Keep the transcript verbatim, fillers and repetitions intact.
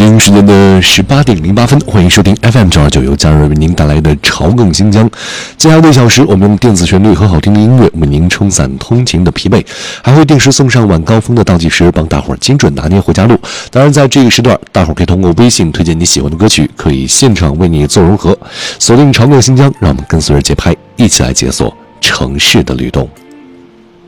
京时间的十八点零八分，欢迎收听 F M 九二九由加热为您带来的潮更新疆。接下来的一小时，我们用电子旋律和好听的音乐为您冲散通勤的疲惫，还会定时送上晚高峰的倒计时，帮大伙儿精准拿捏回家路。当然，在这个时段，大伙儿可以通过微信推荐你喜欢的歌曲，可以现场为你做融合。锁定潮更新疆，让我们跟随着节拍，一起来解锁城市的律动。